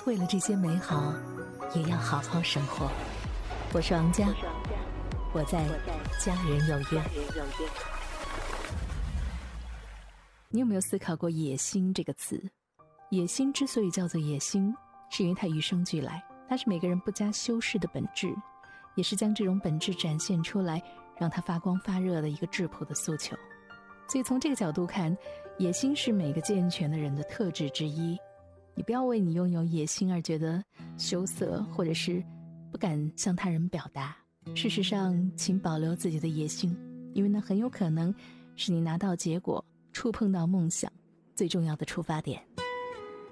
为了这些美好，也要好好生活。我是王佳，我在家人有约。你有没有思考过野心这个词？野心之所以叫做野心，是因为它与生俱来，它是每个人不加修饰的本质，也是将这种本质展现出来，让它发光发热的一个质朴的诉求。所以从这个角度看，野心是每个健全的人的特质之一。你不要为你拥有野心而觉得羞涩，或者是不敢向他人表达。事实上，请保留自己的野心，因为那很有可能是你拿到结果、触碰到梦想最重要的出发点。